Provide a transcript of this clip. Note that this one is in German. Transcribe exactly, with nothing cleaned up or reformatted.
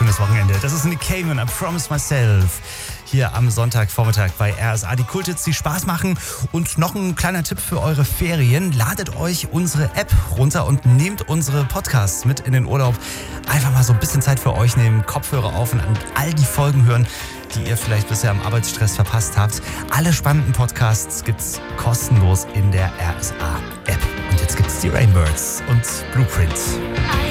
schönes Wochenende. Das ist Nick Cayman, I Promise Myself. Hier am Sonntagvormittag bei R S A. Die Kulthits, die Spaß machen. Und noch ein kleiner Tipp für eure Ferien. Ladet euch unsere App runter und nehmt unsere Podcasts mit in den Urlaub. Einfach mal so ein bisschen Zeit für euch nehmen, Kopfhörer auf und all die Folgen hören, die ihr vielleicht bisher am Arbeitsstress verpasst habt. Alle spannenden Podcasts gibt's kostenlos in der R S A App. Und jetzt gibt's die Rainbirds und Blueprint.